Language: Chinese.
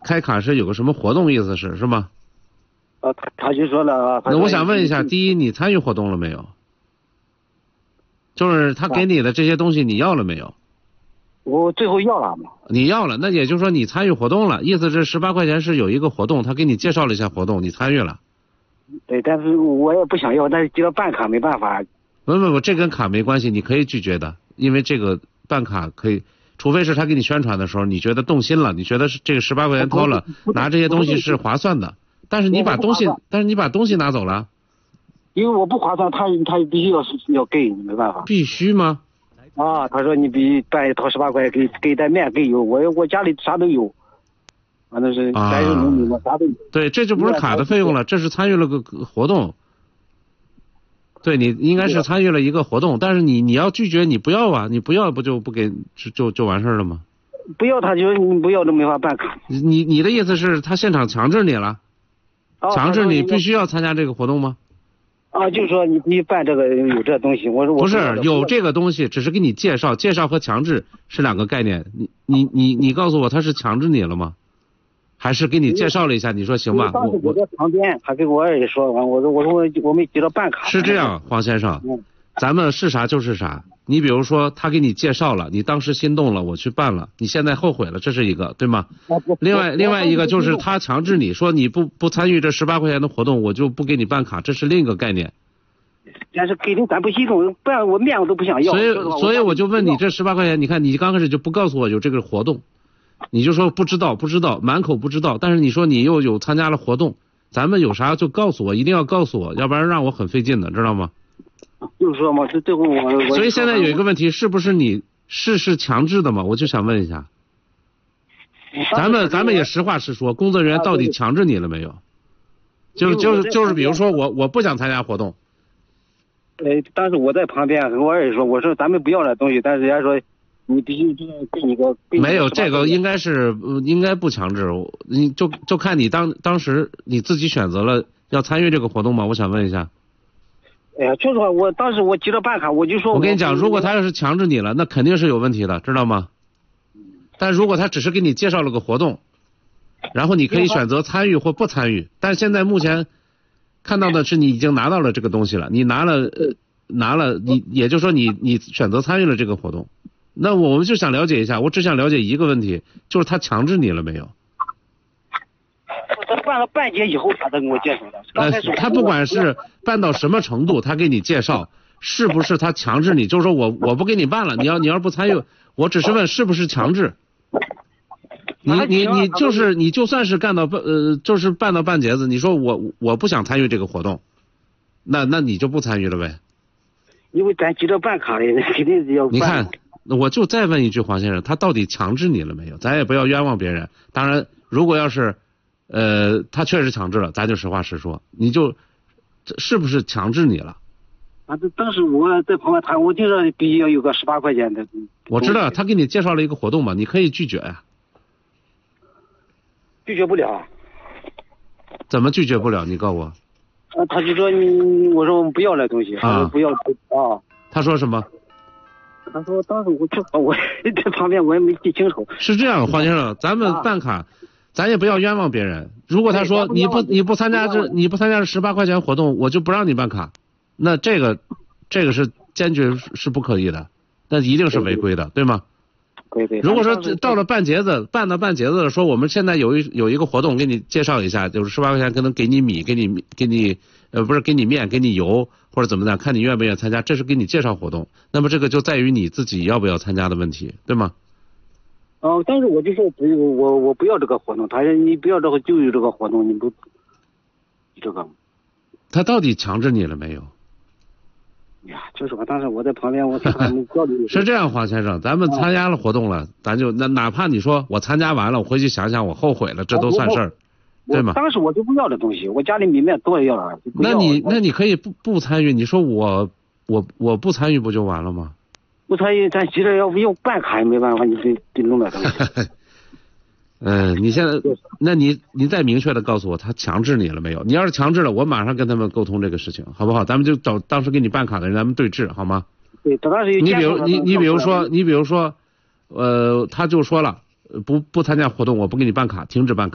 开卡是有个什么活动，意思是吗？ 他就说了。 那我想问一下，第一，你参与活动了没有？就是他给你的这些东西，你要了没有？ 我最后要了嘛。 你要了，那也就是说你参与活动了，意思是18块钱是有一个活动，他给你介绍了一下活动，你参与了。 对，但是我也不想要，但是接了办卡没办法。 不，这跟卡没关系，你可以拒绝的，因为这个办卡可以，除非是他给你宣传的时候，你觉得动心了，你觉得是这个18块钱掏了，拿这些东西是划算的，但是你把东西拿走了。 因为我不划算，他必须要给你，没办法。 必须吗？ 他说你必须办掏18块，给袋面给油，我家里啥都有，反正是咱有农民嘛，啥都有。 对，这就不是卡的费用了，这是参与了个活动。对，你应该是参与了一个活动，但是你要拒绝，你不要啊，你不要不就不给就完事了吗？ 不要，他就你不要都没法办卡。 你的意思是他现场强制你了？强制你必须要参加这个活动吗？ 就是说你办这个有这东西，我说不是有这个东西，只是给你介绍和强制是两个概念。你告诉我他是强制你了吗？还是给你介绍了一下？你说行吧？ 我在旁边，他给我儿子说完，我说我没接到办卡。 是这样，黄先生，咱们是啥就是啥。你比如说他给你介绍了，你当时心动了，我去办了，你现在后悔了，这是一个，对吗？另外一个就是他强制你说你不参与这18块钱的活动，我就不给你办卡，这是另一个概念。 但是给的咱不心动，不然我面我都不想要。 所以我就问你，这18块钱，你看你刚开始就不告诉我有这个活动，你就说不知道，满口不知道，但是你说你又有参加了活动，咱们有啥就告诉我，一定要告诉我，要不然让我很费劲的，知道吗？ 就是说嘛，最后我。 所以现在有一个问题，是不是你是强制的吗？我就想问一下。咱们也实话实说，工作人员到底强制你了没有？就是比如说我不想参加活动。 但是我在旁边和我儿子说，我说咱们不要这东西，但是人家说你必须给你个。 没有，这个应该不强制，你就看你当时你自己选择了要参与这个活动吗？我想问一下。 哎呀，就是说我当时我急着办卡，我就说。 我跟你讲，如果他要是强制你了，那肯定是有问题的，知道吗？但如果他只是给你介绍了个活动，然后你可以选择参与或不参与，但现在目前看到的是你已经拿到了这个东西了，你拿了，你也就是说你选择参与了这个活动，那我们就想了解一下，我只想了解一个问题，就是他强制你了没有？ 他办了半节以后，他才跟我介绍的。 他不管是办到什么程度，他给你介绍，是不是他强制你？就是说我不给你办了，你要不参与，我只是问是不是强制。你就算是就是办到半截子，你说我不想参与这个活动，那你就不参与了呗？ 因为咱急着办卡的，肯定是要办。 你看，我就再问一句，黄先生，他到底强制你了没有？咱也不要冤枉别人。当然，如果要是他确实强制了，咱就实话实说，你是不是强制你了？ 当时我在旁边谈，我就说必须要有个18块钱的。 我知道他给你介绍了一个活动嘛，你可以拒绝呀。 拒绝不了。 怎么拒绝不了？你告诉我。 他就说我说我们不要那东西，他说不要他说什么？ 他说当时我在旁边我也没记清楚。 是这样，黄先生，咱们办卡，咱也不要冤枉别人。如果他说你不参加这18块钱活动，我就不让你办卡，那这个是坚决是不可以的，那一定是违规的，对吗？ 对。 如果说到了办到半截子，说我们现在有一个活动，给你介绍一下，就是18块钱可能给你米，给你不是给你面，给你油或者怎么样，看你愿不愿意参加，这是给你介绍活动。那么这个就在于你自己要不要参加的问题，对吗？ 但是我就说我不要这个活动，他说你不要这个就有这个活动，你不这个。 他到底强制你了没有？ 呀，就是我当时我在旁边，我看没交流。 是这样，黄先生，咱们参加了活动了，咱就哪怕你说我参加完了，我回去想想我后悔了，这都算事儿，对吗？ 当时我就不要这东西，我家里米面多要了。 那你可以不参与，你说我不参与不就完了吗？ 不参与，咱急着要办卡也没办法，你得弄那东西。 你现在，那你再明确的告诉我，他强制你了没有？你要是强制了，我马上跟他们沟通这个事情，好不好？咱们就找当时给你办卡的人，咱们对质，好吗？ 对，当时你比如说，他就说了，不参加活动，我不给你办卡，停止办卡。